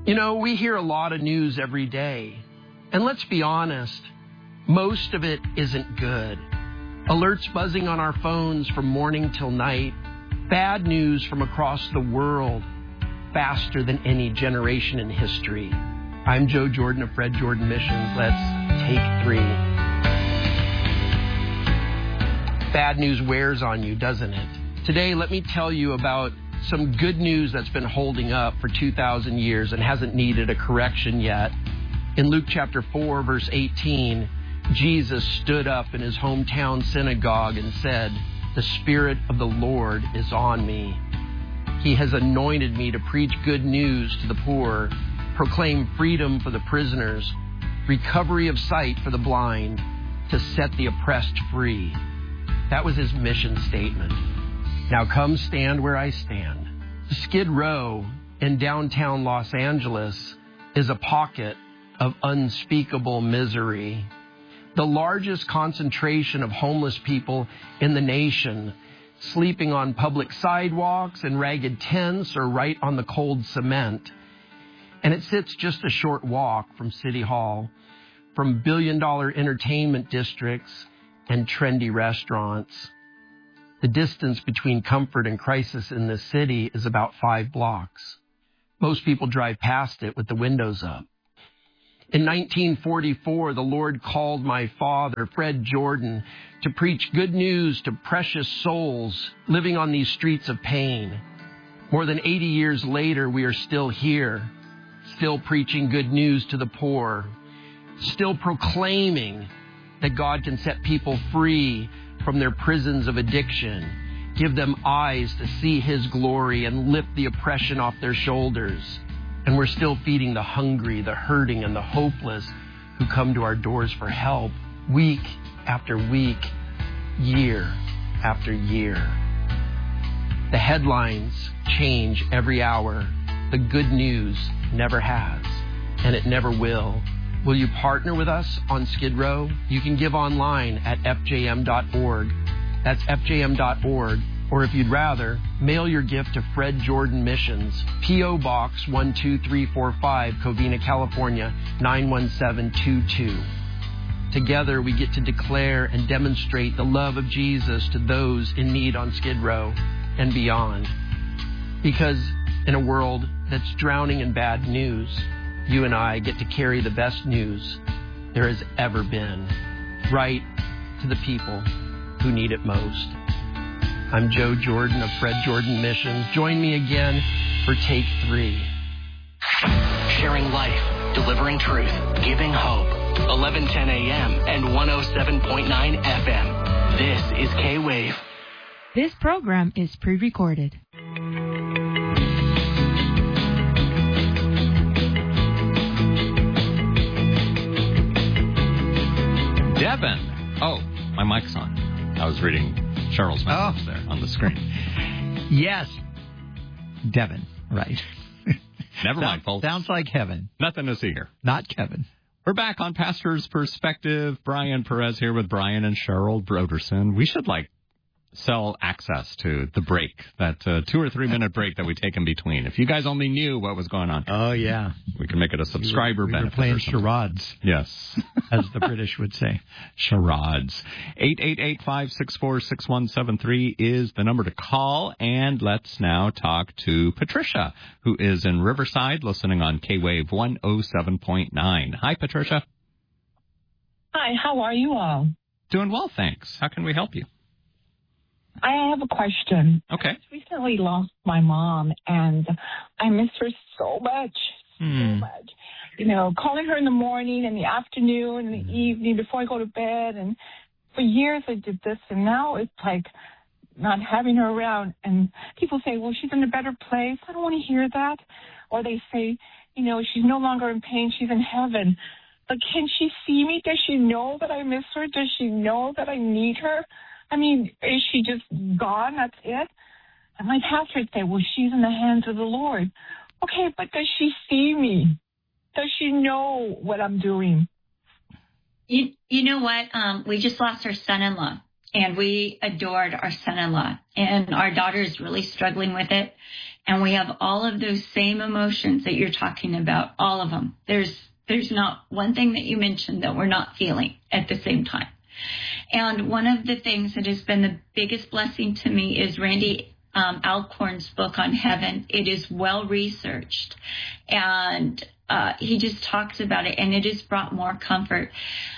You know, we hear a lot of news every day. And let's be honest, most of it isn't good. Alerts buzzing on our phones from morning till night. Bad news from across the world, faster than any generation in history. I'm Joe Jordan of Fred Jordan Missions. Let's take 3. Bad news wears on you, doesn't it? Today, let me tell you about some good news that's been holding up for 2,000 years and hasn't needed a correction yet. In Luke chapter 4, verse 18, Jesus stood up in his hometown synagogue and said, "The Spirit of the Lord is on me. He has anointed me to preach good news to the poor, proclaim freedom for the prisoners, recovery of sight for the blind, to set the oppressed free." That was his mission statement. Now come stand where I stand. Skid Row in downtown Los Angeles is a pocket of unspeakable misery. The largest concentration of homeless people in the nation, sleeping on public sidewalks and ragged tents or right on the cold cement. And it sits just a short walk from City Hall, from billion-dollar entertainment districts and trendy restaurants. The distance between comfort and crisis in this city is about 5 blocks. Most people drive past it with the windows up. In 1944, the Lord called my father, Fred Jordan, to preach good news to precious souls living on these streets of pain. More than 80 years later, we are still here, still preaching good news to the poor, still proclaiming that God can set people free from their prisons of addiction, give them eyes to see his glory and lift the oppression off their shoulders. And we're still feeding the hungry, the hurting, and the hopeless who come to our doors for help week after week, year after year. The headlines change every hour. The good news never has, and it never will. Will you partner with us on Skid Row? You can give online at fjm.org. That's fjm.org. Or if you'd rather, mail your gift to Fred Jordan Missions, P.O. Box 12345, Covina, California, 91722. Together, we get to declare and demonstrate the love of Jesus to those in need on Skid Row and beyond. Because in a world that's drowning in bad news, you and I get to carry the best news there has ever been, right to the people who need it most. I'm Joe Jordan of Fred Jordan Missions. Join me again for Take 3. Sharing life, delivering truth, giving hope. 1110 a.m. and 107.9 FM. This is K-Wave. This program is pre-recorded. Devin. Oh, my mic's on. I was reading Cheryl's message there on the screen. Yes. Devin, right. Never mind, folks. Sounds like heaven. Nothing to see here. Not Kevin. We're back on Pastor's Perspective. Brian Perez here with Brian and Cheryl Broderson. We should, sell access to the break, that 2 or 3 minute break that we take in between. If you guys only knew what was going on. Oh, yeah. We can make it a subscriber benefit. We're playing charades. Yes. As the British would say. Charades. 888-564-6173 is the number to call. And let's now talk to Patricia, who is in Riverside, listening on K-Wave 107.9. Hi, Patricia. Hi, how are you all? Doing well, thanks. How can we help you? I have a question. Okay. I recently lost my mom, and I miss her so much, so much. You know, calling her in the morning, in the afternoon, in the evening, before I go to bed. And for years I did this, and now it's like not having her around. And people say, well, she's in a better place. I don't want to hear that. Or they say, you know, she's no longer in pain. She's in heaven. But can she see me? Does she know that I miss her? Does she know that I need her? I mean, is she just gone? That's it? And my pastor would say, well, she's in the hands of the Lord. Okay, but does she see me? Does she know what I'm doing? You know what? We just lost our son-in-law, and we adored our son-in-law. And our daughter is really struggling with it. And we have all of those same emotions that you're talking about, all of them. There's not one thing that you mentioned that we're not feeling at the same time. And one of the things that has been the biggest blessing to me is Randy Alcorn's book on heaven. It is well researched, and he just talks about it, and it has brought more comfort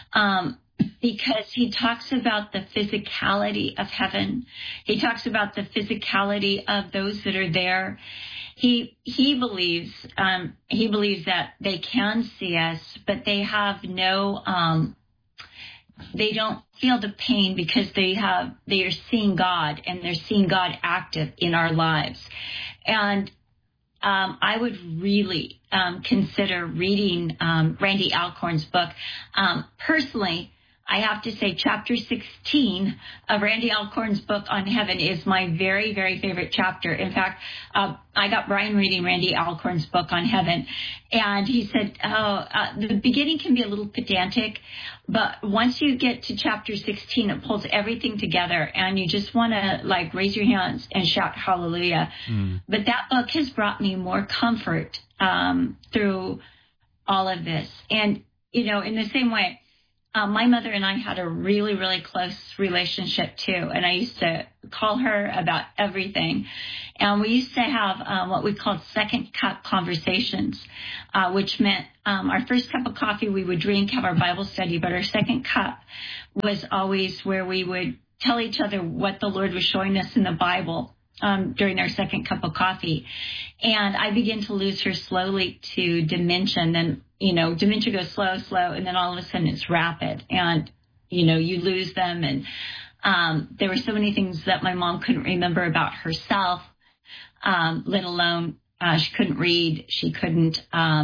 because he talks about the physicality of heaven. He talks about the physicality of those that are there. He believes that they can see us, but they have no. They don't feel the pain because they are seeing God, and they're seeing God active in our lives. And I would really consider reading Randy Alcorn's book. Personally, I have to say chapter 16 of Randy Alcorn's book on heaven is my very, very favorite chapter. In fact, I got Brian reading Randy Alcorn's book on heaven, and he said, the beginning can be a little pedantic, but once you get to chapter 16, it pulls everything together, and you just want to like raise your hands and shout hallelujah. But that book has brought me more comfort through all of this. And, you know, in the same way, my mother and I had a really, really close relationship, too. And I used to call her about everything. And we used to have what we called second cup conversations, which meant our first cup of coffee we would drink, have our Bible study. But our second cup was always where we would tell each other what the Lord was showing us in the Bible during our second cup of coffee. And I began to lose her slowly to dementia. And then, you know, dementia goes slow, and then all of a sudden it's rapid. And, you know, you lose them. And there were so many things that my mom couldn't remember about herself, let alone she couldn't read. She couldn't,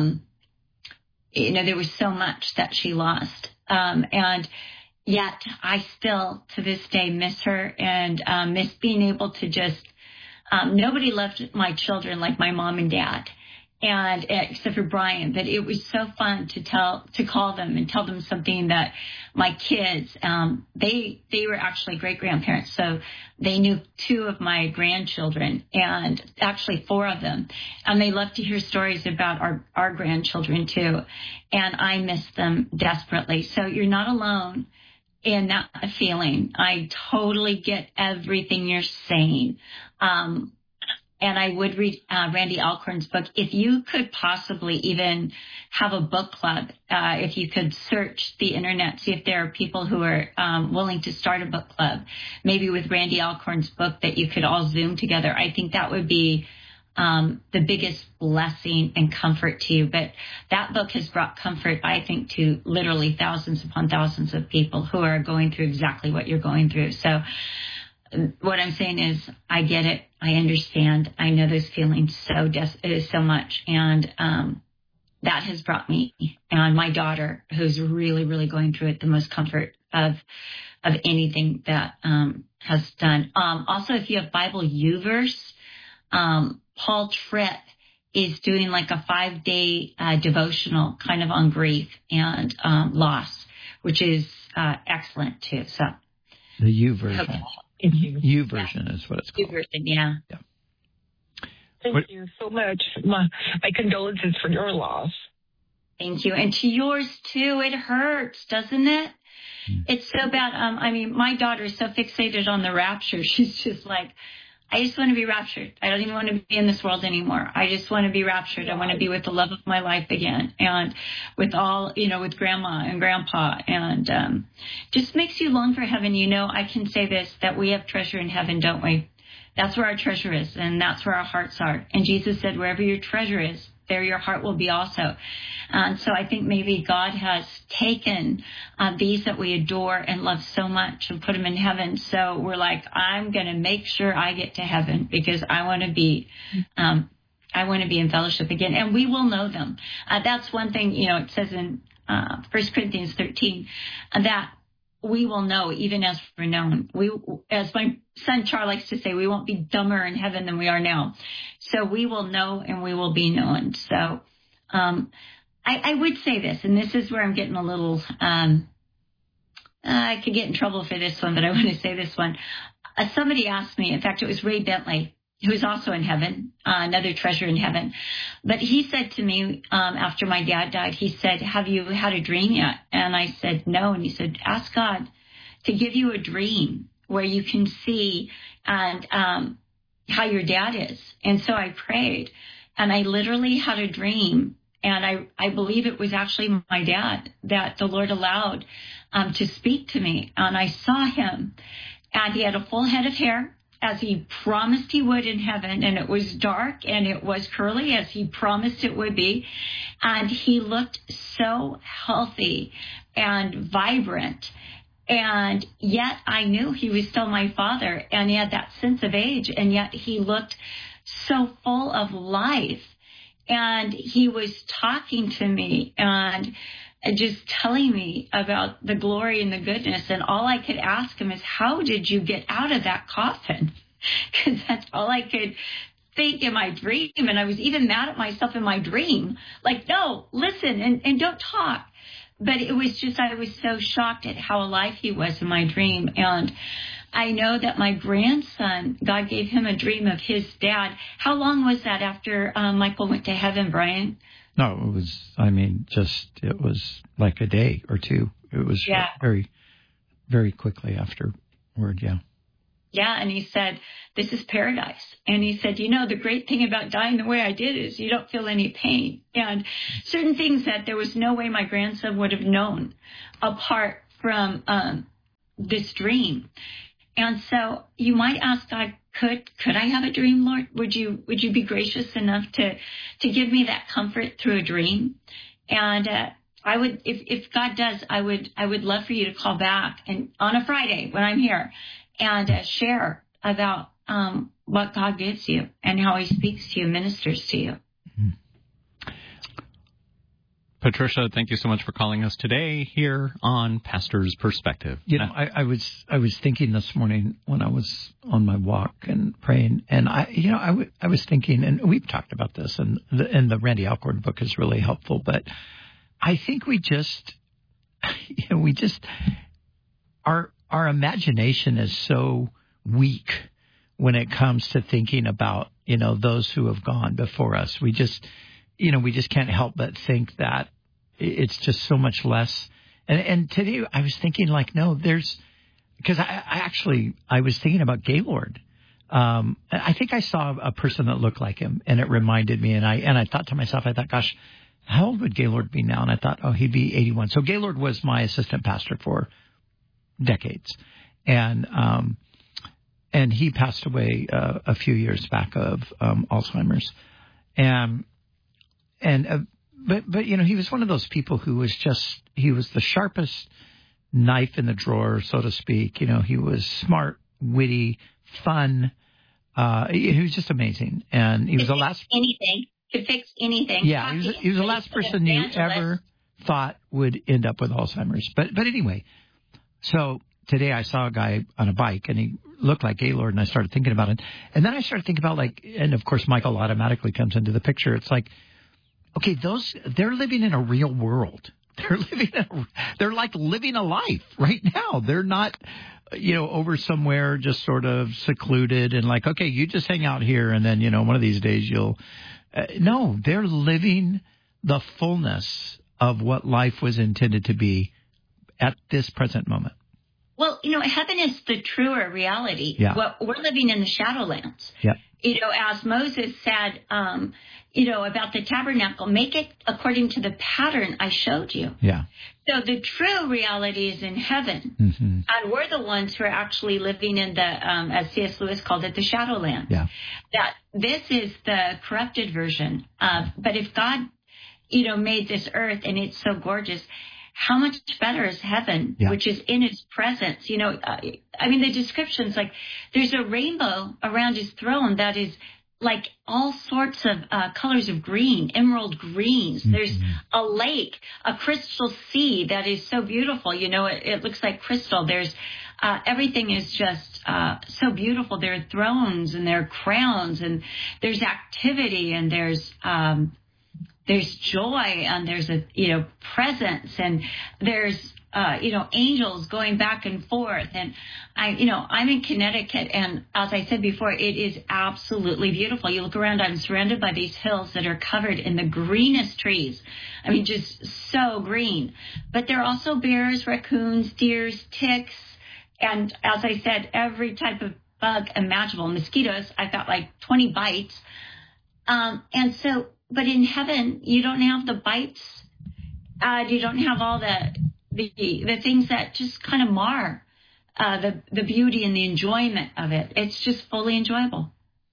you know, there was so much that she lost. And yet I still, to this day, miss her and miss being able to just, nobody loved my children like my mom and dad, and except for Brian. But it was so fun to call them and tell them something that my kids, they were actually great grandparents, so they knew 2 of my grandchildren, and actually 4 of them, and they love to hear stories about our grandchildren too, and I miss them desperately. So you're not alone in that feeling. I totally get everything you're saying. And I would read Randy Alcorn's book. If you could possibly even have a book club, if you could search the internet, see if there are people who are willing to start a book club, maybe with Randy Alcorn's book that you could all Zoom together. I think that would be the biggest blessing and comfort to you. But that book has brought comfort, I think, to literally thousands upon thousands of people who are going through exactly what you're going through. So what I'm saying is I get it. I understand. I know those feelings so much. And that has brought me and my daughter, who's really, really going through it, the most comfort of anything that has done. Also, if you have Bible YouVerse, Paul Tripp is doing like a 5-day devotional kind of on grief and loss, which is excellent too. So the YouVersion. Okay. YouVersion is what it's called. YouVersion, yeah. Thank you so much. My condolences for your loss. Thank you. And to yours too. It hurts, doesn't it? It's so bad. I mean, my daughter is so fixated on the rapture. She's just like, I just want to be raptured. I don't even want to be in this world anymore. I just want to be raptured. I want to be with the love of my life again, and with all, you know, with grandma and grandpa, and just makes you long for heaven. You know, I can say this, that we have treasure in heaven, don't we? That's where our treasure is, and that's where our hearts are. And Jesus said, wherever your treasure is, there your heart will be also. And so I think maybe God has taken these that we adore and love so much and put them in heaven. So we're like, I'm going to make sure I get to heaven because I want to be in fellowship again. And we will know them. That's one thing, you know, it says in 1 Corinthians 13 that we will know even as we're known. We, as my son Charles likes to say, we won't be dumber in heaven than we are now. So we will know and we will be known. So I would say this, and this is where I'm getting a little, I could get in trouble for this one, but I want to say this one. Somebody asked me, in fact, it was Ray Bentley, who's also in heaven, another treasure in heaven. But he said to me after my dad died, he said, have you had a dream yet? And I said, no. And he said, ask God to give you a dream where you can see and how your dad is. And so I prayed, and I literally had a dream. And I believe it was actually my dad that the Lord allowed to speak to me. And I saw him, and he had a full head of hair, as he promised he would in heaven, and it was dark and it was curly as he promised it would be. And he looked so healthy and vibrant. And yet I knew he was still my father, and he had that sense of age, and yet he looked so full of life. And he was talking to me and just telling me about the glory and the goodness. And all I could ask him is, how did you get out of that coffin? Because that's all I could think in my dream. And I was even mad at myself in my dream. Like, no, listen and don't talk. But it was just, I was so shocked at how alive he was in my dream. And I know that my grandson, God gave him a dream of his dad. How long was that after Michael went to heaven, Brian? No, it was like a day or two. It was very, very quickly afterward, yeah. Yeah, and he said, this is paradise. And he said, the great thing about dying the way I did is you don't feel any pain. And certain things that there was no way my grandson would have known apart from this dream. And so you might ask God, could I have a dream, Lord? Would you be gracious enough to give me that comfort through a dream? And I would, if God does, I would love for you to call back and on a Friday when I'm here and share about what God gives you and how He speaks to you, ministers to you. Mm-hmm. Patricia, thank you so much for calling us today here on Pastor's Perspective. I was thinking this morning when I was on my walk and praying, and I was thinking, and we've talked about this, and the Randy Alcorn book is really helpful, but I think we just our imagination is so weak when it comes to thinking about, those who have gone before us. We just can't help but think that it's just so much less. And today I was thinking because I was thinking about Gaylord. I think I saw a person that looked like him, and it reminded me, and I thought to myself, gosh, how old would Gaylord be now? And I thought, he'd be 81. So Gaylord was my assistant pastor for decades. And he passed away a few years back of Alzheimer's. But he was one of those people who was he was the sharpest knife in the drawer, so to speak. He was smart, witty, fun. He was just amazing. And he was the last could fix anything. Yeah, he was the last person you ever thought would end up with Alzheimer's. But anyway, so today I saw a guy on a bike, and he looked like Gaylord, and I started thinking about it. And then I started thinking about and of course Michael automatically comes into the picture. It's like, okay, they're living in a real world. They're like living a life right now. They're not, over somewhere just sort of secluded and like, okay, you just hang out here, and then, one of these days you'll. No, they're living the fullness of what life was intended to be at this present moment. Well, heaven is the truer reality. Yeah. Well, we're living in the Shadowlands. Yeah. As Moses said, about the tabernacle, make it according to the pattern I showed you. Yeah. So the true reality is in heaven. Mm-hmm. And we're the ones who are actually living in the, as C.S. Lewis called it, the Shadowlands. Yeah. That this is the corrupted version of, but if God, made this earth and it's so gorgeous, how much better is heaven, which is in His presence? The description's like there's a rainbow around His throne that is like all sorts of colors of green, emerald greens. Mm-hmm. There's a lake, a crystal sea that is so beautiful. It looks like crystal. There's everything is just so beautiful. There are thrones and there are crowns, and there's activity, and there's joy, and there's a presence, and there's angels going back and forth. And I'm in Connecticut, and as I said before, it is absolutely beautiful. You look around, I'm surrounded by these hills that are covered in the greenest trees. I mean, just so green. But there are also bears, raccoons, deers, ticks, and as I said, every type of bug imaginable. Mosquitoes, I've got like 20 bites. But in heaven, you don't have the bites. You don't have all the things that just kind of mar the beauty and the enjoyment of it. It's just fully enjoyable.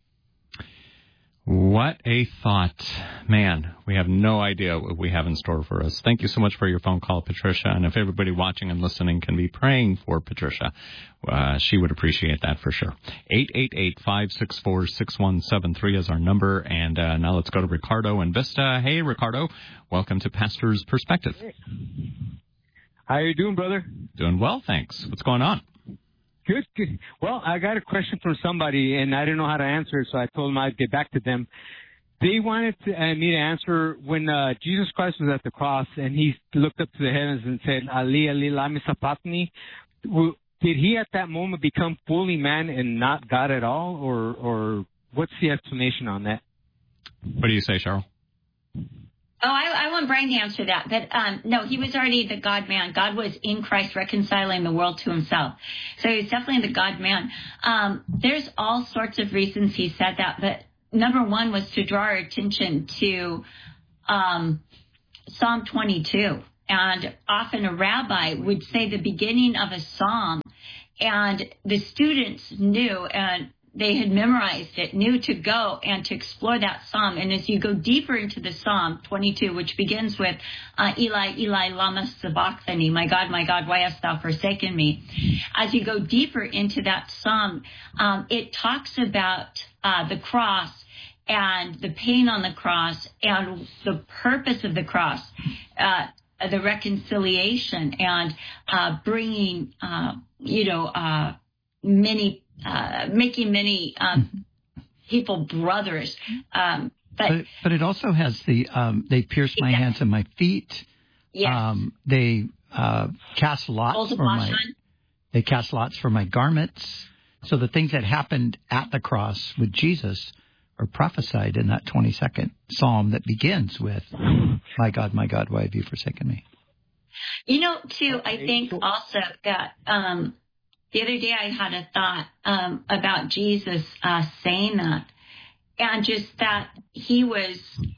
What a thought. Man, we have no idea what we have in store for us. Thank you so much for your phone call, Patricia. And if everybody watching and listening can be praying for Patricia, she would appreciate that for sure. 888-564-6173 is our number. And now let's go to Ricardo in Vista. Hey, Ricardo. Welcome to Pastor's Perspective. How are you doing, brother? Doing well, thanks. What's going on? Good. Well, I got a question from somebody, and I didn't know how to answer it, so I told them I'd get back to them. They wanted me to answer when Jesus Christ was at the cross, and he looked up to the heavens and said, Ali, Ali, lama sabachthani. Did he at that moment become fully man and not God at all, or what's the explanation on that? What do you say, Cheryl? Oh, I want Brian to answer that. But no, he was already the God-man. God was in Christ reconciling the world to himself. So he's definitely the God-man. There's all sorts of reasons he said that. But number one was to draw our attention to Psalm 22. And often a rabbi would say the beginning of a psalm. And the students knew, and they had memorized it, knew to go and to explore that psalm. And as you go deeper into the Psalm 22, which begins with, Eli, Eli, lama sabachthani, my God, why hast thou forsaken me? As you go deeper into that psalm, it talks about the cross and the pain on the cross and the purpose of the cross, the reconciliation and bringing, making many people brothers. But it also has they pierced my hands and my feet. Yes. They cast lots for my garments. So the things that happened at the cross with Jesus are prophesied in that 22nd Psalm that begins with, my God, why have you forsaken me? Too, I think also that the other day I had a thought about Jesus saying that, and just that he was,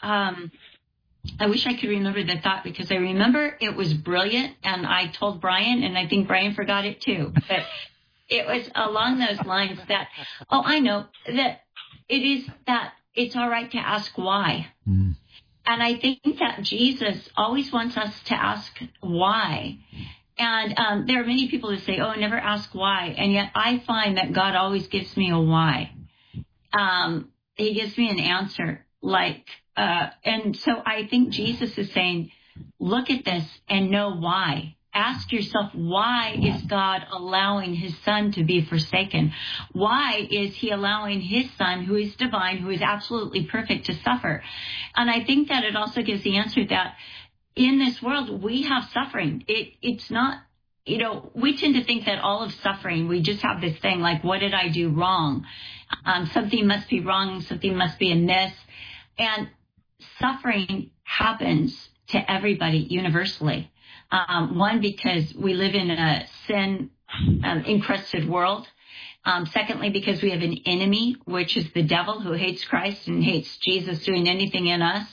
I wish I could remember the thought, because I remember it was brilliant, and I told Brian, and I think Brian forgot it too, but it was along those lines that, I know, that it is that it's all right to ask why. Mm. And I think that Jesus always wants us to ask why. And there are many people who say, never ask why. And yet I find that God always gives me a why. He gives me an answer. And so I think Jesus is saying, look at this and know why. Ask yourself, why is God allowing his son to be forsaken? Why is he allowing his son, who is divine, who is absolutely perfect, to suffer? And I think that it also gives the answer that in this world, we have suffering. It's not, we tend to think that all of suffering, we just have this thing like, what did I do wrong? Something must be wrong. Something must be amiss. And suffering happens to everybody universally. One, because we live in a sin encrusted world. Secondly, because we have an enemy, which is the devil, who hates Christ and hates Jesus doing anything in us.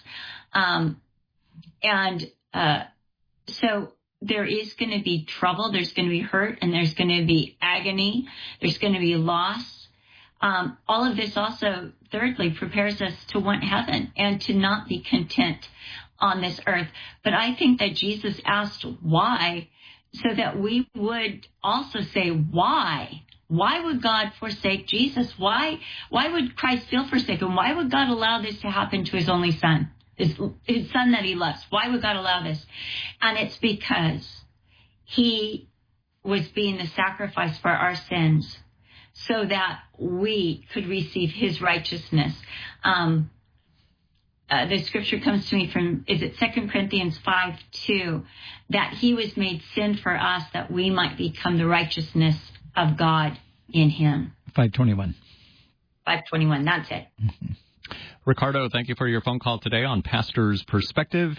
So there is going to be trouble, there's going to be hurt, and there's going to be agony, there's going to be loss. All of this also, thirdly, prepares us to want heaven and to not be content on this earth. But I think that Jesus asked why, so that we would also say why. Why would God forsake Jesus? Why would Christ feel forsaken? Why would God allow this to happen to his only son? His son that he loves. Why would God allow this? And it's because he was being the sacrifice for our sins so that we could receive his righteousness. the scripture comes to me from, is it 2 Corinthians 5:2, that he was made sin for us that we might become the righteousness of God in him. 5:21. 5:21, that's it. Mm-hmm. Ricardo, thank you for your phone call today on Pastor's Perspective,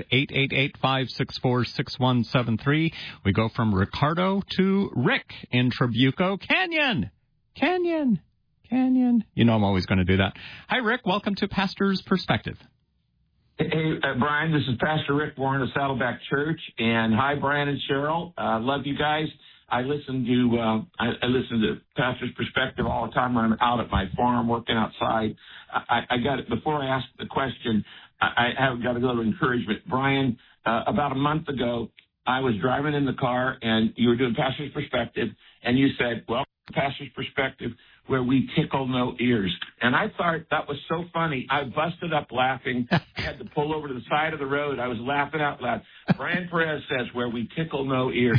888-564-6173. We go from Ricardo to Rick in Trabuco Canyon. Canyon. You know I'm always going to do that. Hi, Rick. Welcome to Pastor's Perspective. Hey, Brian, this is Pastor Rick Warren of Saddleback Church. And hi, Brian and Cheryl. Love you guys. I listen to Pastor's Perspective all the time when I'm out at my farm working outside. I got it before I ask the question. I have got a little encouragement. Brian, about a month ago, I was driving in the car and you were doing Pastor's Perspective, and you said, "Well, Pastor's Perspective, where we tickle no ears." And I thought that was so funny. I busted up laughing. I had to pull over to the side of the road. I was laughing out loud. Brian Perez says, "Where we tickle no ears."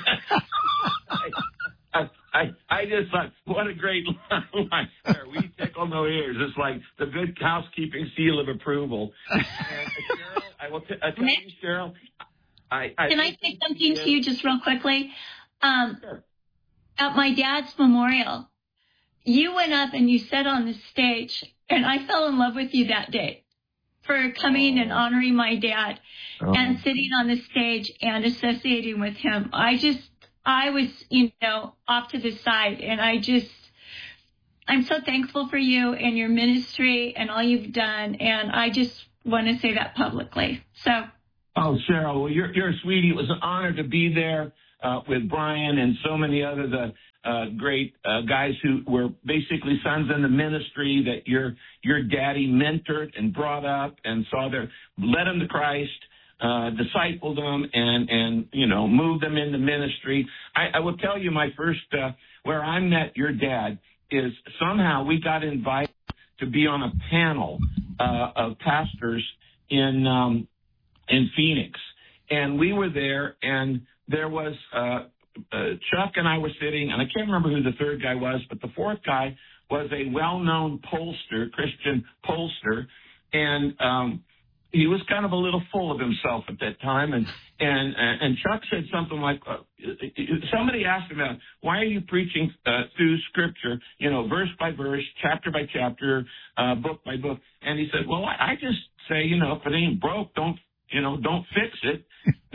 I just thought, what a great line. Where we tickle no ears. It's like the good housekeeping seal of approval. And Cheryl, I will tell you, Cheryl. Can I say something to you just real quickly? Sure. At my dad's memorial, you went up and you sat on the stage, and I fell in love with you that day for coming and honoring my dad and sitting on the stage and associating with him. I was, off to the side, and I'm so thankful for you and your ministry and all you've done, and I just want to say that publicly. So. Oh, Cheryl, well, you're a sweetie. It was an honor to be there with Brian and so many other great guys who were basically sons in the ministry that your daddy mentored and brought up and led them to Christ, discipled them, and moved them into ministry. I will tell you, my first where I met your dad is somehow we got invited to be on a panel of pastors in Phoenix, and we were there, and there was Chuck and I were sitting, and I can't remember who the third guy was, but the fourth guy was a well-known pollster, Christian pollster, and he was kind of a little full of himself at that time, and Chuck said something like, somebody asked him, "Why are you preaching through Scripture, verse by verse, chapter by chapter, book by book?" And he said, "Well, I just say, if it ain't broke, don't fix it."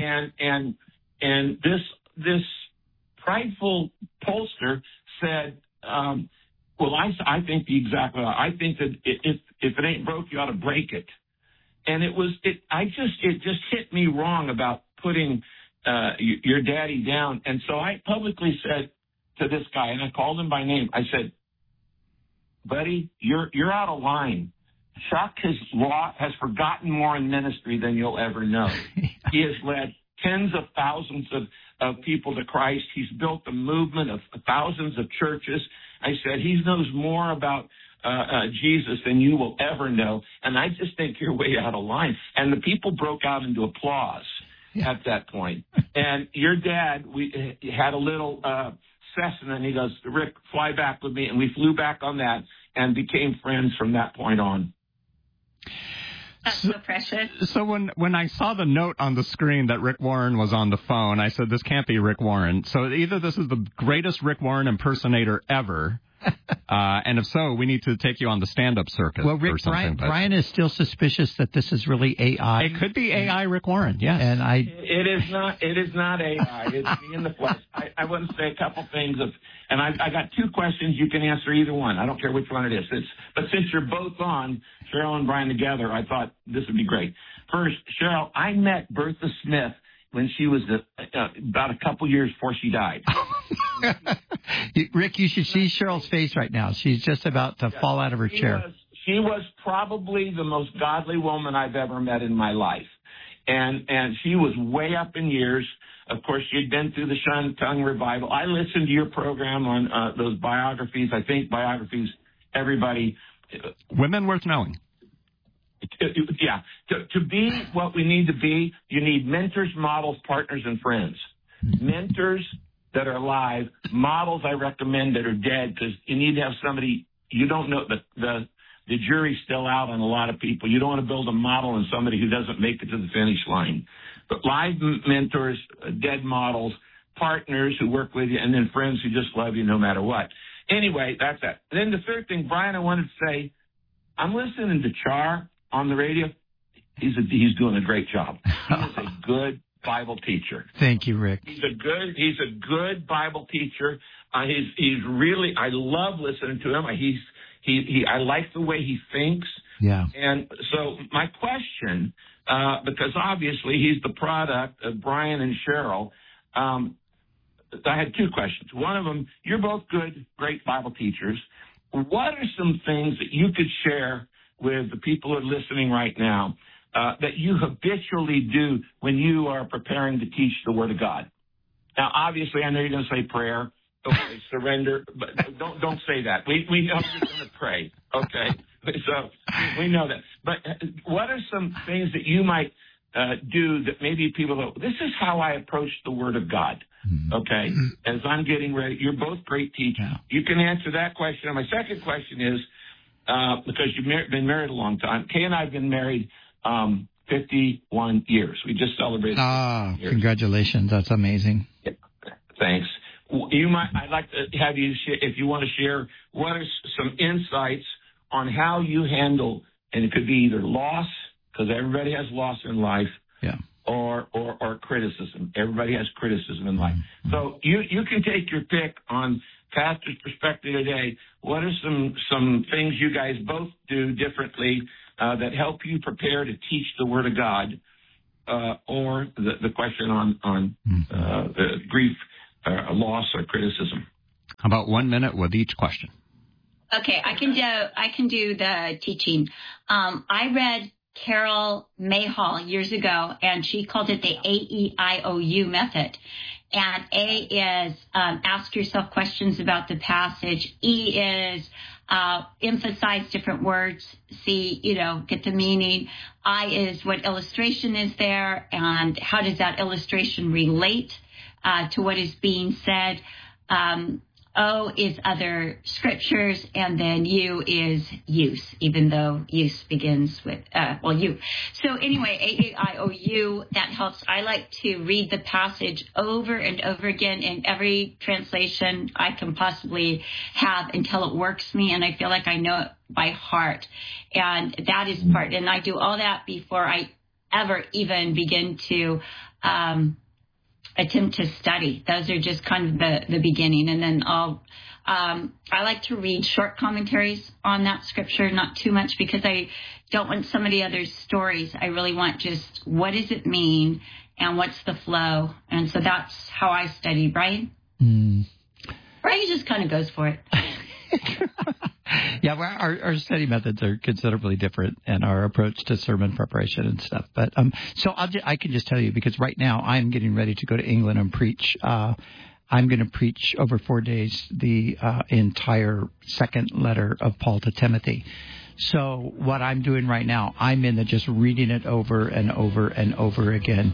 and this prideful pollster said, "Well, I think the exact. I think that if it ain't broke, you ought to break it." And it just hit me wrong about putting your daddy down. And so I publicly said to this guy, and I called him by name. I said, "Buddy, you're out of line. Chuck has forgotten more in ministry than you'll ever know. He has led tens of thousands of people to Christ. He's built a movement of thousands of churches." I said, "He knows more about Jesus than you will ever know. And I just think you're way out of line." And the people broke out into applause at that point. And your dad, we had a little Cessna, and he goes, "Rick, fly back with me." And we flew back on that and became friends from that point on. That's so precious. So when I saw the note on the screen that Rick Warren was on the phone, I said, this can't be Rick Warren. So either this is the greatest Rick Warren impersonator ever, and if so, we need to take you on the stand-up circuit. Well, Rick, or something. Brian is still suspicious that this is really AI. It could be AI Rick Warren, yes. And It is not AI. It's me in the flesh. I want to say a couple things and I got two questions. You can answer either one. I don't care which one it is. But since you're both on, Cheryl and Brian together, I thought this would be great. First, Cheryl, I met Bertha Smith when she was about a couple years before she died. Rick, you should see Cheryl's face right now. She's just about to fall out of her chair. She was probably the most godly woman I've ever met in my life. And she was way up in years. Of course, she'd been through the Shunned Tongue revival. I listened to your program on those biographies. I think biographies, everybody. Women worth knowing. Yeah. To be what we need to be, you need mentors, models, partners, and friends. Mentors that are alive, models I recommend that are dead, because you need to have somebody, you don't know, the the jury's still out on a lot of people. You don't want to build a model on somebody who doesn't make it to the finish line. But live mentors, dead models, partners who work with you, and then friends who just love you no matter what. Anyway, that's that. Then the third thing, Brian, I wanted to say, I'm listening to Char on the radio. He's doing a great job. He is a good Bible teacher. Thank you, Rick. He's a good Bible teacher. He's really, I love listening to him. I like the way he thinks. Yeah. And so my question, because obviously he's the product of Brian and Cheryl, I had two questions. One of them, you're both good, great Bible teachers. What are some things that you could share with the people who are listening right now that you habitually do when you are preparing to teach the Word of God? Now, obviously, I know you're going to say prayer, okay, surrender, but don't say that. We know you're going to pray, okay? So we know that. But what are some things that you might do that maybe people go, this is how I approach the Word of God, okay? As I'm getting ready, you're both great teachers. Yeah. You can answer that question. And my second question is, because you've been married a long time, Kay and I have been married 51 years. We just celebrated. Years. Congratulations. That's amazing. Yeah, thanks. I'd like to have you, if you want to share, what are some insights on how you handle, and it could be either loss, because everybody has loss in life, yeah, or criticism. Everybody has criticism in life. So you can take your pick on Pastor's Perspective today. What are some things you guys both do differently that help you prepare to teach the Word of God, or the question on the grief, loss, or criticism? How about 1 minute with each question? Okay, I can do the teaching. I read Carol Mayhall years ago, and she called it the AEIOU method. And A is ask yourself questions about the passage. E is emphasize different words. C, get the meaning. I is what illustration is there, and how does that illustration relate to what is being said. O is other scriptures, and then U is use, even though use begins with, you. So anyway, AEIOU, that helps. I like to read the passage over and over again in every translation I can possibly have until it works me, and I feel like I know it by heart. And that is part, and I do all that before I ever even begin to attempt to study. Those are just kind of the beginning. And then I like to read short commentaries on that scripture, not too much, because I don't want some of the other stories. I really want just what does it mean and what's the flow. And so that's how I study. Brian? Brian just kind of goes for it. Yeah, well, our study methods are considerably different, and our approach to sermon preparation and stuff. But so I can just tell you, because right now I'm getting ready to go to England and preach. I'm going to preach over 4 days the entire second letter of Paul to Timothy. So what I'm doing right now, I'm in the just reading it over and over and over again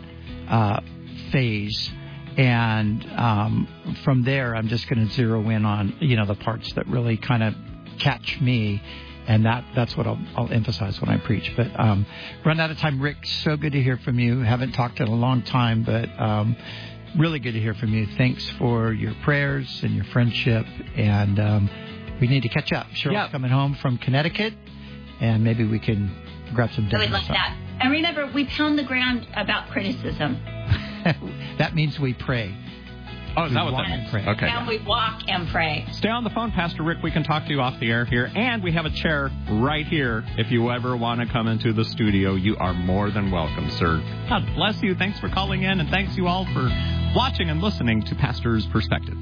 phase. And from there, I'm just going to zero in on, the parts that really kind of catch me, and that's what I'll emphasize when I preach. But run out of time. Rick, so good to hear from you. Haven't talked in a long time, but really good to hear from you. Thanks for your prayers and your friendship, and we need to catch up. Cheryl's coming home from Connecticut, and maybe we can grab some dinner. I would like that. And remember, we pound the ground about criticism. That means we pray. Oh, is that what that means? Pray. Okay. And we walk and pray. Stay on the phone, Pastor Rick. We can talk to you off the air here. And we have a chair right here. If you ever want to come into the studio, you are more than welcome, sir. God bless you. Thanks for calling in, and thanks you all for watching and listening to Pastor's Perspective.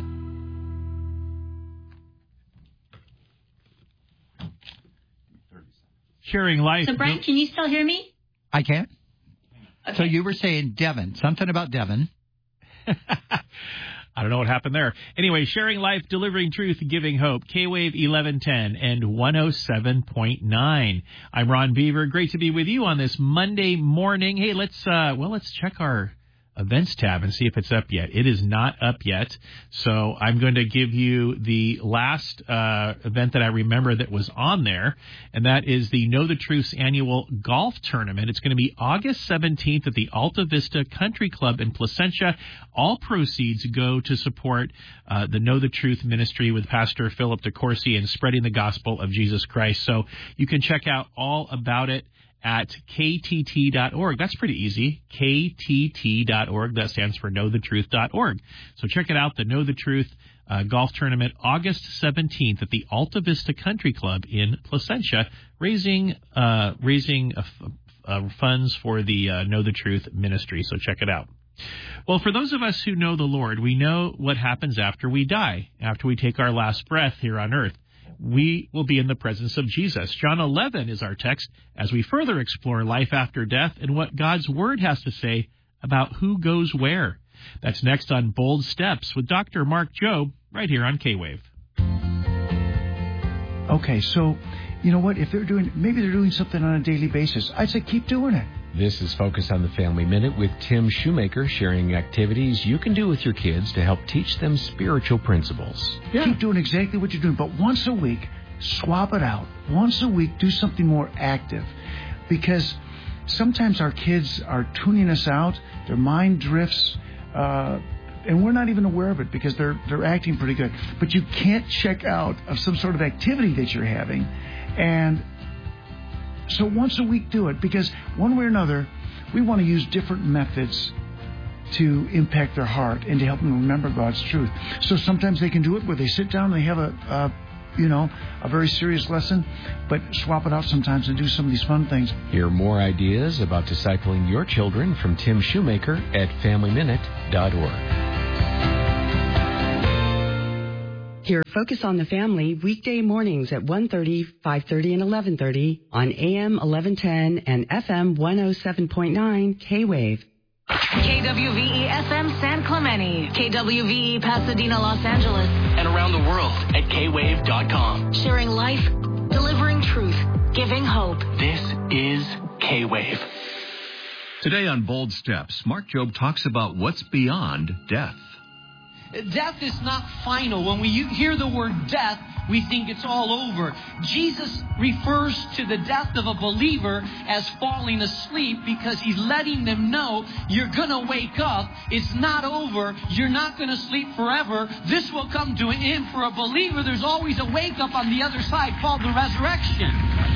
Sharing life. So, Brian, can you still hear me? I can. Okay. So you were saying Devon, something about Devon. I don't know what happened there. Anyway, sharing life, delivering truth, giving hope. K-Wave 1110 and 107.9. I'm Ron Beaver. Great to be with you on this Monday morning. Hey, let's check our events tab and see if it's up yet. It is not up yet. So I'm going to give you the last event that I remember that was on there, and that is the Know the Truth's annual golf tournament. It's going to be August 17th at the Alta Vista Country Club in Placentia. All proceeds go to support the Know the Truth ministry with Pastor Philip DeCourcy and spreading the gospel of Jesus Christ. So you can check out all about it at ktt.org. That's pretty easy. ktt.org. That stands for knowthetruth.org. So check it out, the Know the Truth golf tournament, August 17th at the Alta Vista Country Club in Placentia, raising funds for the Know the Truth ministry. So check it out. Well, for those of us who know the Lord, we know what happens after we die, after we take our last breath here on earth. We will be in the presence of Jesus. John 11 is our text as we further explore life after death and what God's Word has to say about who goes where. That's next on Bold Steps with Dr. Mark Jobe right here on K-Wave. Okay, so you know what? If maybe they're doing something on a daily basis, I'd say keep doing it. This is Focus on the Family Minute with Tim Shoemaker, sharing activities you can do with your kids to help teach them spiritual principles. Yeah. Keep doing exactly what you're doing, but once a week, swap it out. Once a week, do something more active. Because sometimes our kids are tuning us out, their mind drifts, and we're not even aware of it because they're acting pretty good. But you can't check out of some sort of activity that you're having. And so once a week, do it, because one way or another, we want to use different methods to impact their heart and to help them remember God's truth. So sometimes they can do it where they sit down and they have a very serious lesson, but swap it out sometimes and do some of these fun things. Hear more ideas about discipling your children from Tim Shoemaker at FamilyMinute.org. Hear Focus on the Family weekday mornings at 1:30, 5:30, and 11:30 on AM 1110 and FM 107.9 K-Wave. KWVE FM San Clemente, KWVE Pasadena, Los Angeles, and around the world at kwave.com. Sharing life, delivering truth, giving hope. This is K-Wave. Today on Bold Steps, Mark Jobe talks about what's beyond death. Death is not final. When we hear the word death, we think it's all over. Jesus refers to the death of a believer as falling asleep because he's letting them know you're going to wake up. It's not over. You're not going to sleep forever. This will come to an end. For a believer, there's always a wake up on the other side called the resurrection.